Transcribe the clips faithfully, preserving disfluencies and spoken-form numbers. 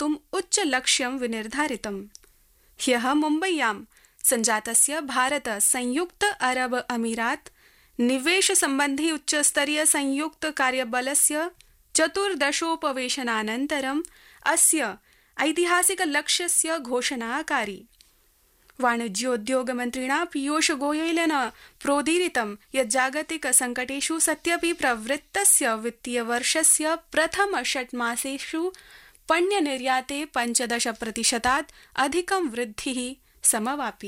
प्राप्तुम् उच्चलक्ष्यं विनिर्धारितम्। ह्यः मुम्बय्यां सञ्जातस्य भारत संयुक्त अरब अमीरात निवेश सम्बन्धी उच्चस्तरीय संयुक्त कार्यबलस्य चतुर्दशोपवेशनानन्तरम् अस्य ऐतिहासिक लक्ष्यस्य घोषणा अकारी। वाणिज्योद्योगमन्त्रिणा पीयूष गोयलेन प्रोदीरितं यत् जागतिक संकटेषु सत्यपि प्रवृत्तस्य वित्तीयवर्षस्य प्रथम षट्मासेषु पण्यनिर्याते पञ्चदश प्रतिशतात् अधिकं वृद्धिः समवापि।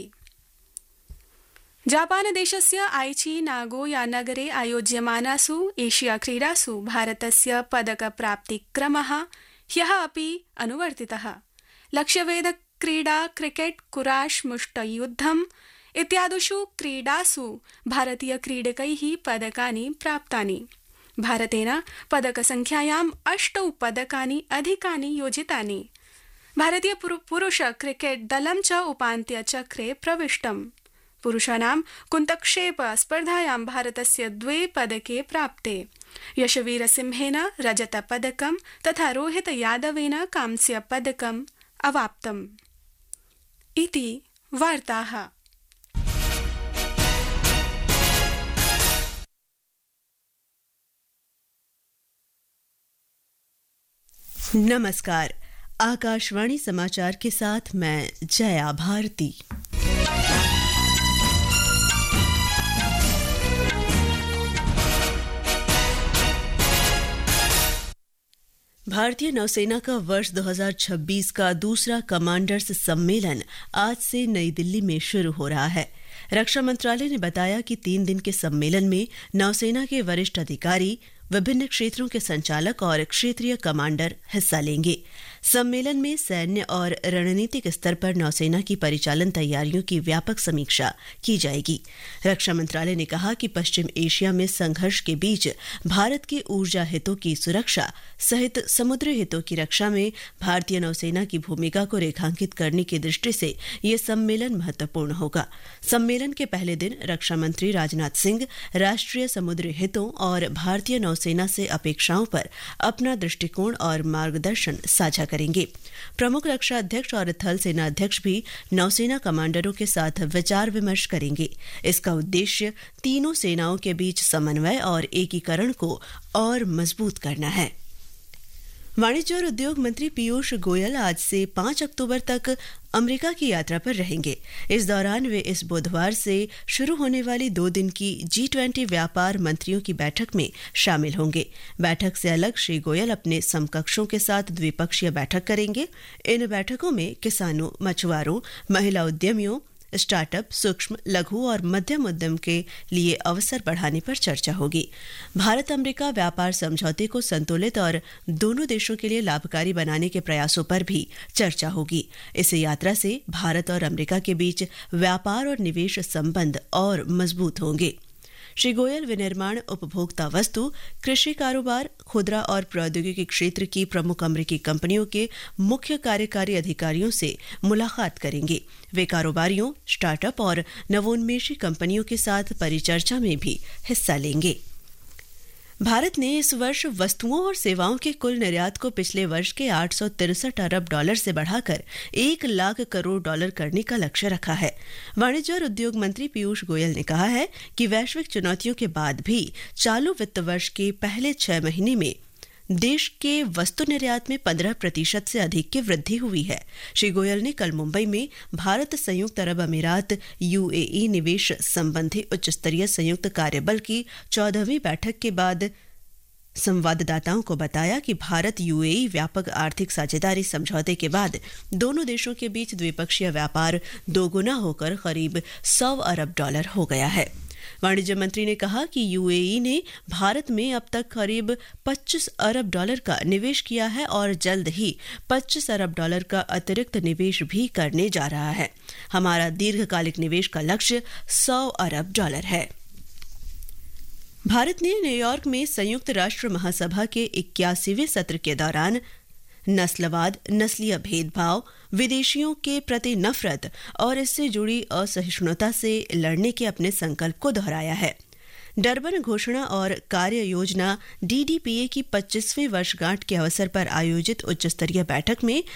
जापानदेशस्य आइची नागोया नगरे आयोज्यमानासु एशिया क्रीडासु भारतस्य पदकप्राप्तिक्रमः ह्यः अपि अनुवर्तितः। लक्ष्यवेध क्रीडा, क्रिकेट, कुराश, मुष्टियुद्धम् इत्यादिषु क्रीडासु भारतीय क्रीडकैः पदकानि प्राप्तानि। भारतेन पदकसंख्यायाम् अष्टौ पदकानि अधिकानि योजितानि। भारतीय पुरुष क्रिकेट दलं च उपान्त्यचक्रे प्रविष्टम्। पुरुषाणां कुन्तक्षेप स्पर्धायां भारतस्य द्वे पदके प्राप्ते। यशवीरसिंहेन रजतपदकं तथा रोहित यादवेन कांस्यपदकम् अवाप्तम्। इति वार्ताः। नमस्कार, आकाशवाणी समाचार के साथ मैं जया भारती। भारतीय नौसेना का वर्ष दो हज़ार छब्बीस का दूसरा कमांडर्स सम्मेलन आज से नई दिल्ली में शुरू हो रहा है। रक्षा मंत्रालय ने बताया कि तीन दिन के सम्मेलन में नौसेना के वरिष्ठ अधिकारी, विभिन्न क्षेत्रों के संचालक और क्षेत्रीय कमांडर हिस्सा लेंगे। सम्मेलन में सैन्य और रणनीतिक स्तर पर नौसेना की परिचालन तैयारियों की व्यापक समीक्षा की जाएगी। रक्षा मंत्रालय ने कहा कि पश्चिम एशिया में संघर्ष के बीच भारत के ऊर्जा हितों की सुरक्षा सहित समुद्री हितों की रक्षा में भारतीय नौसेना की भूमिका को रेखांकित करने की दृष्टि से ये सम्मेलन महत्वपूर्ण होगा। सम्मेलन के पहले दिन रक्षा मंत्री राजनाथ सिंह राष्ट्रीय समुद्री हितों और भारतीय नौसेना से अपेक्षाओं पर अपना दृष्टिकोण और मार्गदर्शन साझा करेंगे। प्रमुख रक्षा अध्यक्ष और थल सेना अध्यक्ष भी नौसेना कमांडरों के साथ विचार विमर्श करेंगे। इसका उद्देश्य तीनों सेनाओं के बीच समन्वय और एकीकरण को और मजबूत करना है। वाणिज्य और उद्योग मंत्री पीयूष गोयल आज से पाँच अक्टूबर तक अमेरिका की यात्रा पर रहेंगे। इस दौरान वे इस बुधवार से शुरू होने वाली दो दिन की जी ट्वेंटी व्यापार मंत्रियों की बैठक में शामिल होंगे। बैठक से अलग श्री गोयल अपने समकक्षों के साथ द्विपक्षीय बैठक करेंगे। इन बैठकों में किसानों, मछुआरों, महिला उद्यमियों, स्टार्टअप, सूक्ष्म, लघु और मध्यम उद्यम के लिए अवसर बढ़ाने पर चर्चा होगी। भारत अमेरिका व्यापार समझौते को संतुलित और दोनों देशों के लिए लाभकारी बनाने के प्रयासों पर भी चर्चा होगी। इस यात्रा से भारत और अमेरिका के बीच व्यापार और निवेश संबंध और मजबूत होंगे। श्री गोयल विनिर्माण, उपभोक्ता वस्तु, कृषि कारोबार, खुदरा और प्रौद्योगिकी क्षेत्र की प्रमुख अमेरिकी कंपनियों के मुख्य कार्यकारी अधिकारियों से मुलाकात करेंगे। वे कारोबारियों, स्टार्टअप और नवोन्मेषी कंपनियों के साथ परिचर्चा में भी हिस्सा लेंगे। भारत ने इस वर्ष वस्तुओं और सेवाओं के कुल निर्यात को पिछले वर्ष के आठ सौ तिरसठ अरब डॉलर से बढ़ाकर एक लाख करोड़ डॉलर करने का लक्ष्य रखा है। वाणिज्य और उद्योग मंत्री पीयूष गोयल ने कहा है कि वैश्विक चुनौतियों के बाद भी चालू वित्त वर्ष के पहले छह महीने में देश के वस्तु निर्यात में पंद्रह प्रतिशत से अधिक की वृद्धि हुई है। श्री गोयल ने कल मुंबई में भारत संयुक्त अरब अमीरात यूएई निवेश संबंधी उच्च स्तरीय संयुक्त कार्यबल की चौदहवीं बैठक के बाद संवाददाताओं को बताया कि भारत यूएई व्यापक आर्थिक साझेदारी समझौते के बाद दोनों देशों के बीच द्विपक्षीय व्यापार दोगुना होकर करीब सौ अरब डॉलर हो गया है। वाणिज्य मंत्री ने कहा कि यूएई ने भारत में अब तक करीब पच्चीस अरब डॉलर का निवेश किया है और जल्द ही पच्चीस अरब डॉलर का अतिरिक्त निवेश भी करने जा रहा है। हमारा दीर्घकालिक निवेश का लक्ष्य सौ अरब डॉलर है। भारत ने न्यूयॉर्क में संयुक्त राष्ट्र महासभा के इक्यासीवें सत्र के दौरान नस्लवाद, नस्लीय भेदभाव, विदेशियों के प्रति नफरत और इससे जुड़ी असहिष्णुता से लड़ने के अपने संकल्प को दोहराया है। डरबन घोषणा और कार्य योजना डीडीपीए की पच्चीसवीं वर्षगांठ के अवसर पर आयोजित उच्च स्तरीय बैठक में